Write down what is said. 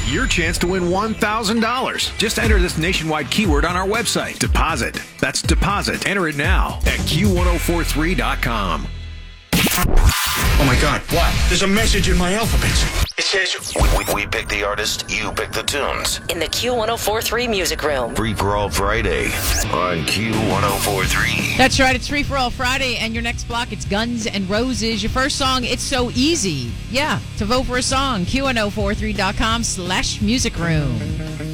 your chance to win $1,000. Just enter this nationwide keyword on our website, deposit. That's deposit. Enter it now at Q1043.com. Oh my God, what? There's a message in my alphabet. It says... We pick the artist, you pick the tunes. In the Q1043 Music Room. Free for All Friday on Q1043. That's right, it's Free for All Friday, and your next block, it's Guns N' Roses. Your first song, It's So Easy. Yeah, to vote for a song, Q1043.com/Music Room.